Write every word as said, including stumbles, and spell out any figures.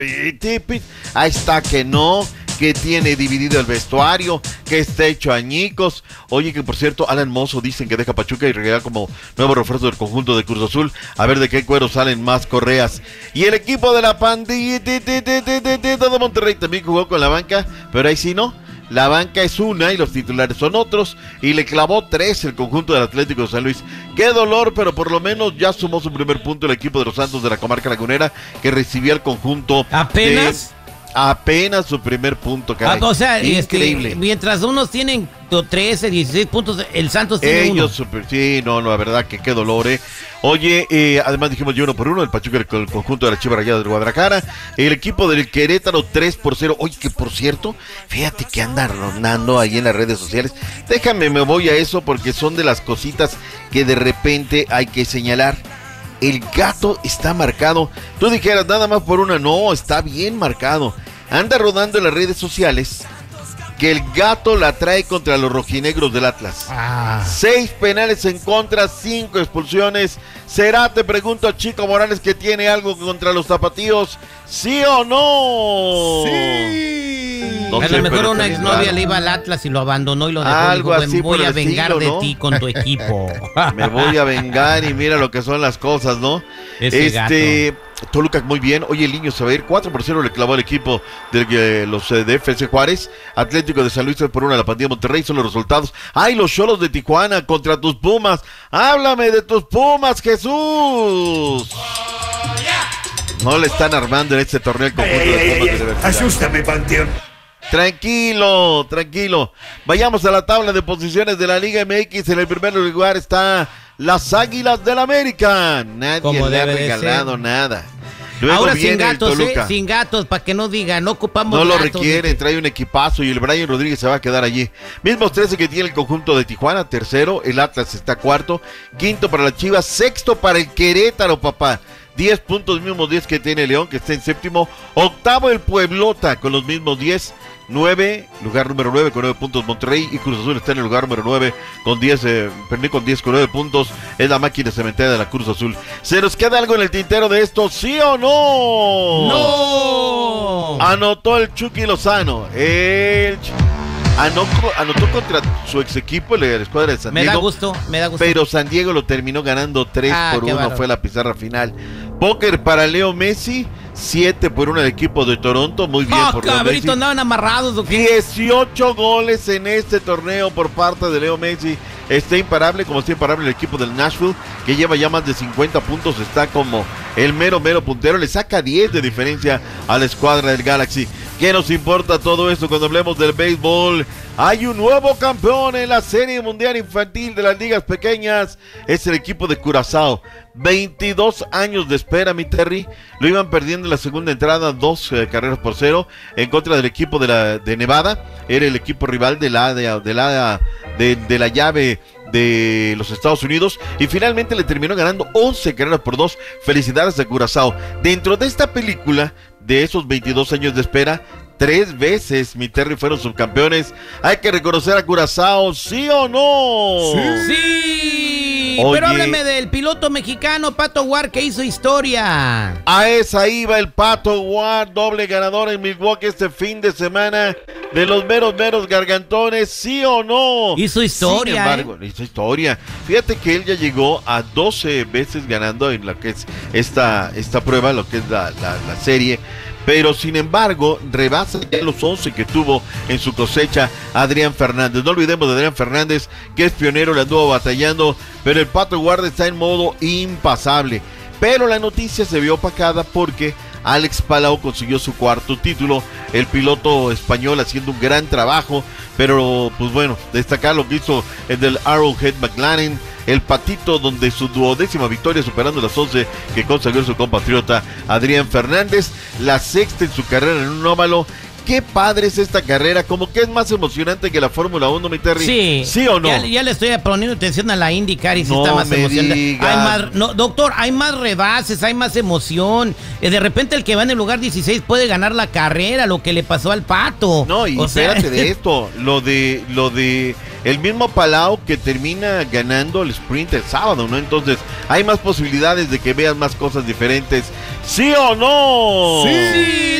Ahí está que no, que tiene dividido el vestuario, que está hecho añicos. Oye, que por cierto, Alan Mozo dicen que deja Pachuca y regala como nuevo refuerzo del conjunto de Cruz Azul. A ver de qué cuero salen más correas. Y el equipo de la pandilla de Monterrey también jugó con la banca, pero ahí sí no. La banca es una y los titulares son otros. Y le clavó tres el conjunto del Atlético de San Luis. Qué dolor, pero por lo menos ya sumó su primer punto el equipo de los Santos de la comarca lagunera, que recibía el conjunto. ¿Apenas? De, apenas su primer punto, caray. Ah, o sea, increíble. Este, mientras unos tienen trece, dieciséis puntos, el Santos tiene Ellos, uno. Super, sí, no, no, la verdad que qué dolor, eh. Oye, eh, además dijimos yo uno por uno, el Pachuca, el, el conjunto de la Chivas Rayadas del Guadalajara, el equipo del Querétaro tres por cero. Oye, que por cierto, fíjate que anda rondando ahí en las redes sociales. Déjame, me voy a eso porque son de las cositas que de repente hay que señalar. El gato está marcado. Tú dijeras nada más por una, no, está bien marcado. Anda rodando en las redes sociales que el gato la trae contra los rojinegros del Atlas. Ah. Seis penales en contra, cinco expulsiones. ¿Será, te pregunto a Chico Morales, que tiene algo contra los tapatíos? ¿Sí o no? Sí. No a sé, lo mejor pero una está exnovia raro. le iba al Atlas y lo abandonó y lo dejó. Algo dijo, así me voy por a el vengar estilo, ¿no? de ti con tu equipo. Me voy a vengar y mira lo que son las cosas, ¿no? Ese este gato. Toluca muy bien. Oye, el niño se va a ir. cuatro por cero le clavó al equipo de eh, los eh, de F C Juárez. Atlético de San Luis por una de la pandilla de Monterrey. Son los resultados. ¡Ay, los Xolos de Tijuana contra tus Pumas! ¡Háblame de tus Pumas, Jesús! No le están armando en este torneo el conjunto ey, de ey, Pumas ey, de verdad. Asústame, Panteón. Tranquilo, tranquilo. Vayamos a la tabla de posiciones de la Liga M X. En el primer lugar está las Águilas del América. Nadie Como le ha debe de regalado ser. nada. Luego Ahora viene sin gatos, el Toluca. ¿eh? Sin gatos, para que no digan, no ocupamos No lo gatos. requieren, trae un equipazo y el Brian Rodríguez se va a quedar allí. Mismos trece que tiene el conjunto de Tijuana, tercero, el Atlas está cuarto, quinto para las Chivas, sexto para el Querétaro, papá. diez puntos, mismos diez que tiene León, que está en séptimo. Octavo el Pueblota con los mismos diez. nueve, lugar número nueve con nueve puntos Monterrey, y Cruz Azul está en el lugar número nueve con diez, eh, perdí con diez con nueve puntos. Es la máquina cementera de la Cruz Azul. ¿Se nos queda algo en el tintero de esto, sí o no? ¡No! Anotó el Chucky Lozano. El anotó, anotó contra su ex equipo, la escuadra de San Me Diego. da gusto, me da gusto. Pero San Diego lo terminó ganando tres Ah, por qué uno, bárbaro. fue la pizarra final. Póker para Leo Messi, siete por uno del equipo de Toronto, muy bien ¡Ah, por Leo cabrito, Messi. andaban amarrados! ¿o qué? dieciocho goles en este torneo por parte de Leo Messi. Está imparable, como está imparable el equipo del Nashville, que lleva ya más de cincuenta puntos, está como el mero, mero puntero, le saca diez de diferencia a la escuadra del Galaxy. ¿Qué nos importa todo esto cuando hablemos del béisbol? Hay un nuevo campeón en la Serie Mundial Infantil de las ligas pequeñas, es el equipo de Curazao. veintidós años de espera, mi Terry. Lo iban perdiendo en la segunda entrada, dos eh, carreras por cero, en contra del equipo de, la, de Nevada. Era el equipo rival de la, de, de la, de, de la llave de los Estados Unidos, y finalmente le terminó ganando once carreras por dos. Felicidades a Curazao. Dentro de esta película, de esos veintidós años de espera, tres veces, mi Terry, fueron subcampeones. Hay que reconocer a Curazao, ¿sí o no? ¡Sí! Oye. Pero háblame del piloto mexicano Pato Ward, que hizo historia. A esa iba el Pato Ward, doble ganador en Milwaukee este fin de semana, de los meros, meros gargantones, ¿sí o no? Hizo historia, Sin embargo, ¿eh? hizo historia. Fíjate que él ya llegó a doce veces ganando en lo que es esta, esta prueba, lo que es la, la, la serie. Pero sin embargo, rebasa ya los once que tuvo en su cosecha Adrián Fernández. No olvidemos de Adrián Fernández, que es pionero, le anduvo batallando, pero el Pato Ward está en modo impasable. Pero la noticia se vio opacada porque Alex Palau consiguió su cuarto título, el piloto español haciendo un gran trabajo, pero pues bueno, destacar lo que hizo el del Arrowhead McLaren, el Patito, donde su duodécima victoria, superando las once que consiguió su compatriota Adrián Fernández, la sexta en su carrera en un óvalo. Qué padre es esta carrera, como que es más emocionante que la Fórmula uno, mi Terry. Sí. ¿Sí o no? Ya, ya le estoy poniendo atención a la IndyCar y sí No está más me emocionante. digas. Hay más, no, doctor, hay más rebases, hay más emoción. Eh, De repente el que va en el lugar dieciséis puede ganar la carrera, lo que le pasó al Pato. No, y O sea, espérate de esto, lo de, lo de el mismo Palau que termina ganando el sprint el sábado, ¿no? Entonces hay más posibilidades de que veas más cosas diferentes. ¿Sí o no? Sí.